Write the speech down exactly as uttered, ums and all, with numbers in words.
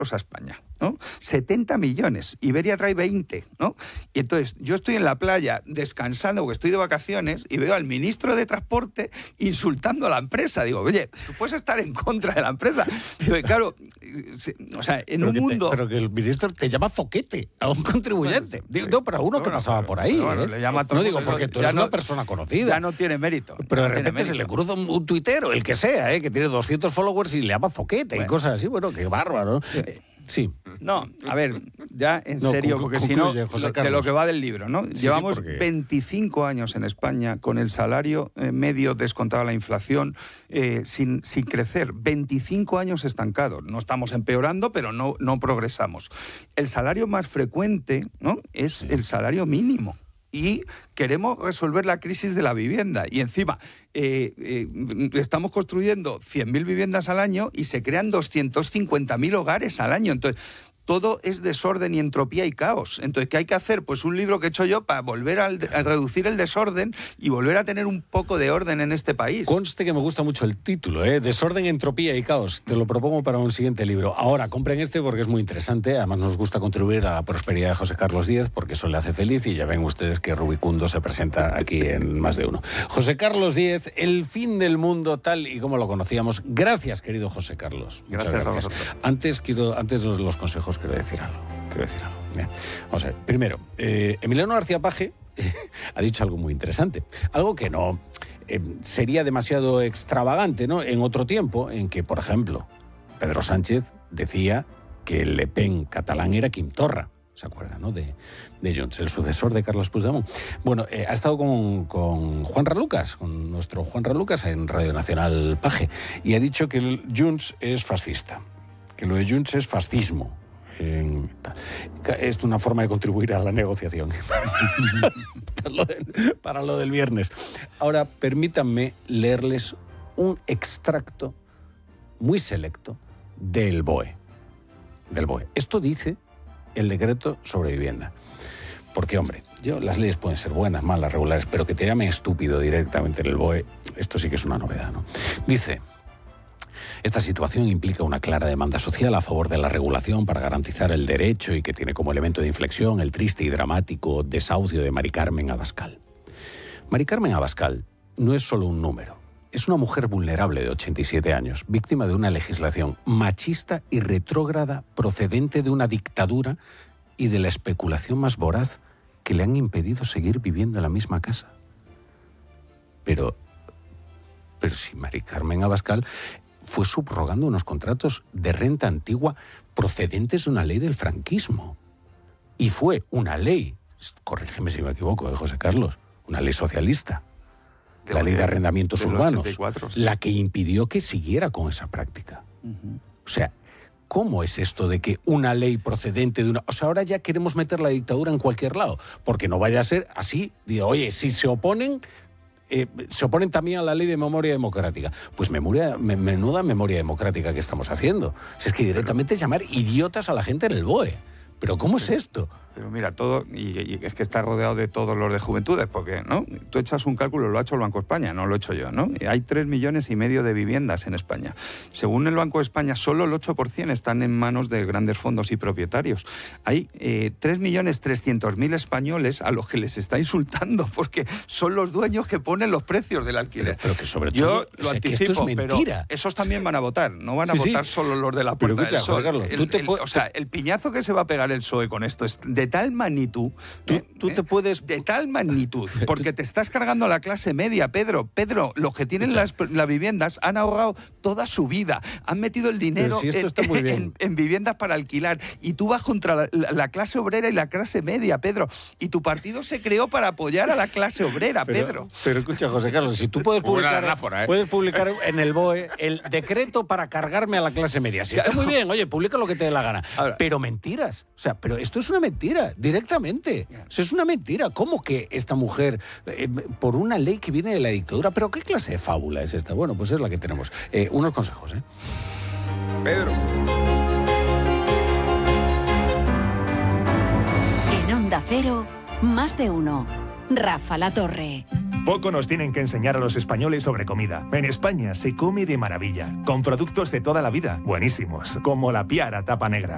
a España, ¿no? setenta millones, Iberia trae veinte, ¿no? Y entonces yo estoy en la playa descansando porque estoy de vacaciones y veo al ministro de Transporte insultando a la empresa. Digo, oye, tú puedes estar en contra de la empresa. Pero claro, o sea, en pero un mundo... Te, pero que el ministro te llama zoquete a un contribuyente. Digo, no, para uno que bueno, pasaba pero, por ahí. bueno, ¿eh? le llama a todo no digo eso, porque tú ya eres no, una persona conocida. Ya no tiene mérito. Pero de no repente se le cruza un, un tuitero, el que sea, ¿eh? Que tiene doscientos followers y le llama zoquete bueno. y cosas así. Bueno, qué bárbaro. Eh, Sí. No, a ver, ya en no, serio, conc- porque si no, de lo que va del libro, ¿no? Sí, Llevamos sí, porque... veinticinco años en España con el salario eh, medio descontado a la inflación eh, sin, sin crecer. veinticinco años estancados. No estamos empeorando, pero no, no progresamos. El salario más frecuente, ¿no?, es el salario mínimo. Y queremos resolver la crisis de la vivienda. Y encima, eh, eh, estamos construyendo cien mil viviendas al año y se crean doscientos cincuenta mil hogares al año. Entonces, todo es desorden y entropía y caos. Entonces, ¿qué hay que hacer? Pues un libro que he hecho yo para volver a, a reducir el desorden y volver a tener un poco de orden en este país. Conste que me gusta mucho el título, ¿eh? Desorden, entropía y caos. Te lo propongo para un siguiente libro. Ahora, compren este porque es muy interesante. Además, nos gusta contribuir a la prosperidad de José Carlos Díez porque eso le hace feliz y ya ven ustedes que Rubicundo se presenta aquí en Más de Uno. José Carlos Díez, El fin del mundo tal y como lo conocíamos. Gracias, querido José Carlos. Muchas gracias. gracias. A vosotros. Antes, quiero, antes de los, los consejos, quiero decir algo. Quiero decir algo. Bien. Vamos a ver. Primero, eh, Emiliano García Paje ha dicho algo muy interesante. Algo que no eh, sería demasiado extravagante, ¿no? En otro tiempo, en que, por ejemplo, Pedro Sánchez decía que el Le Pen catalán era Quim Torra. ¿Se acuerdan, no? De, de Junts, el sucesor de Carles Puigdemont. Bueno, eh, ha estado con, con Juan Ralucas, con nuestro Juan Ralucas en Radio Nacional Paje, y ha dicho que el Junts es fascista, que lo de Junts es fascismo. En, es una forma de contribuir a la negociación para, lo del, para lo del viernes. Ahora, permítanme leerles un extracto muy selecto del B O E. Del B O E. Esto dice el decreto sobre vivienda. Porque, hombre, yo, las leyes pueden ser buenas, malas, regulares, pero que te llamen estúpido directamente en el B O E, esto sí que es una novedad, ¿no? Dice: esta situación implica una clara demanda social a favor de la regulación para garantizar el derecho y que tiene como elemento de inflexión el triste y dramático desahucio de Mari Carmen Abascal. Mari Carmen Abascal no es solo un número, es una mujer vulnerable de ochenta y siete años, víctima de una legislación machista y retrógrada procedente de una dictadura y de la especulación más voraz que le han impedido seguir viviendo en la misma casa. Pero, pero si Mari Carmen Abascal fue subrogando unos contratos de renta antigua procedentes de una ley del franquismo. Y fue una ley, corrígeme si me equivoco, ¿eh, José Carlos? Una ley socialista, de la ley de arrendamientos urbanos, ochenta y cuatro, sí. La que impidió que siguiera con esa práctica. Uh-huh. O sea, ¿cómo es esto de que una ley procedente de una... O sea, ahora ya queremos meter la dictadura en cualquier lado, porque no vaya a ser así. Digo, oye, si se oponen... Eh, se oponen también a la ley de memoria democrática. Pues memoria, me, menuda memoria democrática que estamos haciendo. O sea, es que directamente es llamar idiotas a la gente en el B O E. ¿Pero cómo es esto? Pero mira, todo, y, y es que está rodeado de todos los de juventudes, porque, ¿no? Tú echas un cálculo, lo ha hecho el Banco de España, no lo he hecho yo, ¿no? Hay tres millones y medio de viviendas en España. Según el Banco de España, solo el ocho por ciento están en manos de grandes fondos y propietarios. Hay eh, tres millones trescientos mil españoles a los que les está insultando, porque son los dueños que ponen los precios del alquiler. Pero, pero que sobre todo, yo lo o sea, anticipo, que esto es mentira. Pero esos también van a votar, no van a sí, votar sí. solo los de la Puerta pero escucha, del Sol. Carlos, El, tú te el, puedes, o sea, el piñazo que se va a pegar el P S O E con esto es de tal magnitud. Tú, eh, tú te puedes... De tal magnitud, porque te estás cargando a la clase media, Pedro. Pedro, los que tienen las, las viviendas han ahorrado toda su vida, han metido el dinero si esto está muy en, bien. En, en viviendas para alquilar, y tú vas contra la, la, la clase obrera y la clase media, Pedro. Y tu partido se creó para apoyar a la clase obrera, pero, Pedro. Pero escucha, José Carlos, si tú puedes publicar, anáfora, ¿eh? puedes publicar en el B O E el decreto para cargarme a la clase media. Si está muy bien, oye, publica lo que te dé la gana. Ahora, pero mentiras. O sea, pero esto es una mentira, directamente. O sea, es una mentira. ¿Cómo que esta mujer, eh, por una ley que viene de la dictadura, pero qué clase de fábula es esta? Bueno, pues es la que tenemos. Eh, unos consejos, ¿eh? Pedro. En Onda Cero, Más de Uno. Rafa Latorre. Poco nos tienen que enseñar a los españoles sobre comida. En España se come de maravilla, con productos de toda la vida, buenísimos, como la Piara tapa negra.